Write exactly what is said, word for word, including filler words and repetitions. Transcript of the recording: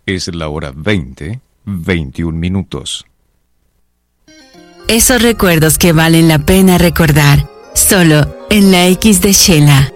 Es la hora veinte, veintiún minutos. Esos recuerdos que valen la pena recordar, solo en la X de Shela.